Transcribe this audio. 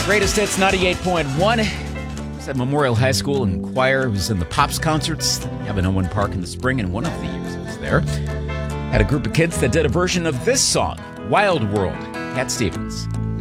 Greatest Hits 98.1. I was at Memorial High School and choir. I was in the Pops concerts at Owen Park in the spring, and one of the years I was there, had a group of kids that did a version of this song, Wild World, Cat Stevens.